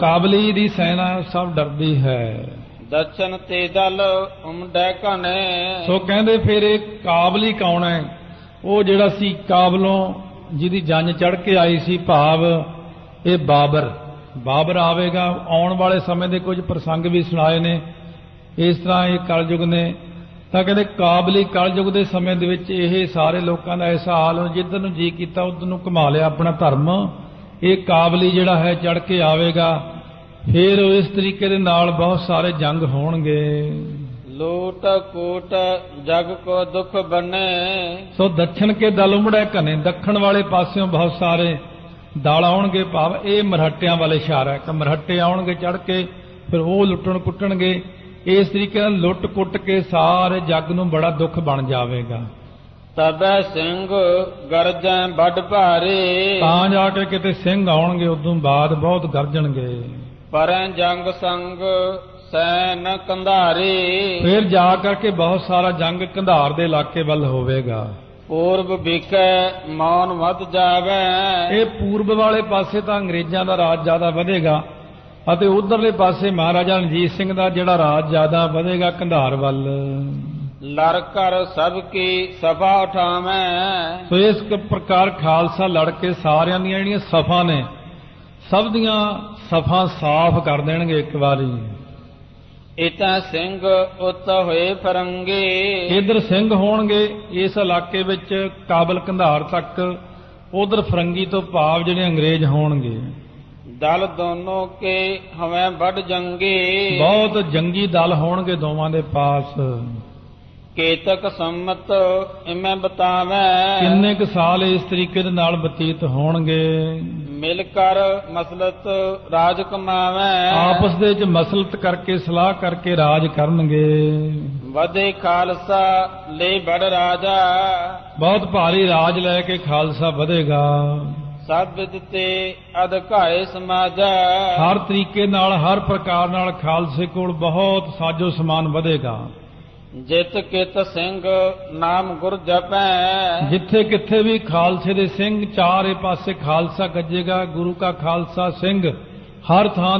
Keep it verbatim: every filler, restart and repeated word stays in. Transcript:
ਕਾਬਲੀ ਦੀ ਸੈਨਾ ਸਭ ਡਰਦੀ ਹੈ। ਦਰਸ਼ਨ ਤੇ ਦਲ ਉਮੜੈ ਘਨੇ। ਸੋ ਕਹਿੰਦੇ ਫਿਰ ਇਹ ਕਾਬਲੀ ਕੌਣ ਹੈ? ਉਹ ਜਿਹੜਾ ਸੀ ਕਾਬਲੋਂ ਜਿਹਦੀ ਜੰਜ ਚੜ੍ਹ ਕੇ ਆਈ ਸੀ, ਭਾਵ ਇਹ ਬਾਬਰ ਬਾਬਰ ਆਵੇਗਾ। ਆਉਣ ਵਾਲੇ ਸਮੇਂ ਦੇ ਕੁਝ ਪ੍ਰਸੰਗ ਵੀ ਸੁਣਾਏ ਨੇ। ਇਸ ਤਰ੍ਹਾਂ ਇਹ ਕਲਯੁਗ ਨੇ ਤਾਂ ਕਹਿੰਦੇ ਕਾਬਲੀ ਕਲਯੁਗ ਦੇ ਸਮੇਂ ਦੇ ਵਿੱਚ ਇਹ ਸਾਰੇ ਲੋਕਾਂ ਦਾ ਐਸਾ ਹਾਲ, ਜਿੱਧਰ ਨੂੰ ਜੀ ਕੀਤਾ ਉਧਰ ਨੂੰ ਘੁਮਾ ਲਿਆ ਆਪਣਾ ਧਰਮ। ਇਹ ਕਾਬਲੀ ਜਿਹੜਾ ਹੈ ਚੜ੍ਹ ਕੇ ਆਵੇਗਾ। ਫਿਰ ਇਸ ਤਰੀਕੇ ਦੇ ਨਾਲ ਬਹੁਤ ਸਾਰੇ ਜੰਗ ਹੋਣਗੇ। ਲੋਟ ਕੋਟ ਜਗ ਕੋ ਦੁਖ ਬਨੇ। ਸੋ ਦੱਖਣ ਕੇ ਦਲ ਉਮੜੈ ਘਨੇ, ਦੱਖਣ ਵਾਲੇ ਪਾਸਿਓਂ ਬਹੁਤ ਸਾਰੇ ਦਲ ਆਉਣਗੇ, ਭਾਵ ਇਹ ਮਰਹੱਟਿਆਂ ਵਾਲੇ ਇਸ਼ਾਰਾ ਹੈ ਕਿ ਮਰਹੱਟੇ ਆਉਣਗੇ ਚੜ੍ਹ ਕੇ, ਫਿਰ ਉਹ ਲੁੱਟਣ ਕੁੱਟਣਗੇ। ਇਸ ਤਰੀਕੇ ਨਾਲ ਲੁੱਟ ਕੁੱਟ ਕੇ ਸਾਰੇ ਜੱਗ ਨੂੰ ਬੜਾ ਦੁੱਖ ਬਣ ਜਾਵੇਗਾ। ਤਬੈ ਸਿੰਘ ਗਰਜੈ ਵੱਡ ਭਾਰੇ। ਤਾਂ ਜਾ ਕੇ ਕਿਤੇ ਸਿੰਘ ਆਉਣਗੇ, ਉਦੋਂ ਬਾਅਦ ਬਹੁਤ ਗਰਜਣਗੇ। ਪਰੈ ਜੰਗ ਸੰਗ ਸੈਨ ਕੰਧਾਰੇ। ਫਿਰ ਜਾ ਕਰਕੇ ਬਹੁਤ ਸਾਰਾ ਜੰਗ ਕੰਧਾਰ ਦੇ ਇਲਾਕੇ ਵੱਲ ਹੋਵੇਗਾ। ਪੂਰਬ ਵਿਖੇ ਮੌਨ ਵੱਧ ਜਾਵੇ। ਇਹ ਪੂਰਬ ਵਾਲੇ ਪਾਸੇ ਤਾਂ ਅੰਗਰੇਜ਼ਾਂ ਦਾ ਰਾਜ ਜ਼ਿਆਦਾ ਵਧੇਗਾ ਅਤੇ ਉਧਰਲੇ ਪਾਸੇ ਮਹਾਰਾਜਾ ਰਣਜੀਤ ਸਿੰਘ ਦਾ ਜਿਹੜਾ ਰਾਜ ਜ਼ਿਆਦਾ ਵਧੇਗਾ ਕੰਧਾਰ ਵੱਲ। ਲੜ ਕਰ ਸਭ ਕੀ ਸਫਾ ਉਠਾਵੇਂ। ਸੋ ਇਸ ਪ੍ਰਕਾਰ ਖਾਲਸਾ ਲੜ ਕੇ ਸਾਰਿਆਂ ਦੀਆਂ ਜਿਹੜੀਆਂ ਸਫਾ ਨੇ ਸਭ ਦੀਆਂ ਸਫਾ ਸਾਫ਼ ਕਰ ਦੇਣਗੇ ਇੱਕ ਵਾਰੀ। ਇਤਾਂ ਸਿੰਘ ਉਤ ਹੋਏ ਫਰੰਗੇ। ਇਧਰ ਸਿੰਘ ਹੋਣਗੇ ਇਸ ਇਲਾਕੇ ਵਿੱਚ ਕਾਬਲ ਕੰਧਾਰ ਤੱਕ, ਉਧਰ ਫਰੰਗੀ ਤੋਂ ਭਾਵ ਜਿਹੜੇ ਅੰਗਰੇਜ਼ ਹੋਣਗੇ। ਦਲ ਦੋਨੋਂ ਕੇ ਹਵੇਂ ਵੱਡ ਜੰਗੇ। ਬਹੁਤ ਜੰਗੀ ਦਲ ਹੋਣਗੇ ਦੋਵਾਂ ਦੇ ਪਾਸ। ਕੇਤਕ ਸੰਮਤ ਇਵੇਂ ਬਤਾਵੇਂ। ਕਿੰਨੇ ਕੁ ਸਾਲ ਇਸ ਤਰੀਕੇ ਦੇ ਨਾਲ ਬਤੀਤ ਹੋਣਗੇ। ਮਿਲ ਕਰ ਮਸਲਤ ਰਾਜ ਕਮਾਵੇਂ। ਆਪਸ ਦੇ ਵਿੱਚ ਮਸਲਤ ਕਰਕੇ ਸਲਾਹ ਕਰਕੇ ਰਾਜ ਕਰਨਗੇ। ਵਧੇ ਖਾਲਸਾ ਲੈ ਬੜ ਰਾਜਾ। ਬਹੁਤ ਭਾਰੀ ਰਾਜ ਲੈ ਕੇ ਖਾਲਸਾ ਵਧੇਗਾ। ਸਭ ਵਿਦ ਤੇ ਅਧਿਕਾਏ ਸਮਾਜਾ। ਹਰ ਤਰੀਕੇ ਨਾਲ ਹਰ ਪ੍ਰਕਾਰ ਨਾਲ ਖਾਲਸੇ ਕੋਲ ਬਹੁਤ ਸਾਜੋ ਸਮਾਨ ਵਧੇਗਾ। ਜਿਤ ਕਿਤ ਸਿੰਘ ਨਾਮ ਗੁਰ ਜਪੈ। ਜਿੱਥੇ ਕਿੱਥੇ ਵੀ ਖਾਲਸੇ ਦੇ ਸਿੰਘ ਚਾਰੇ ਪਾਸੇ ਖਾਲਸਾ ਗੱਜੇਗਾ। ਗੁਰੂ ਕਾ ਖਾਲਸਾ ਸਿੰਘ ਹਰ ਥਾਂ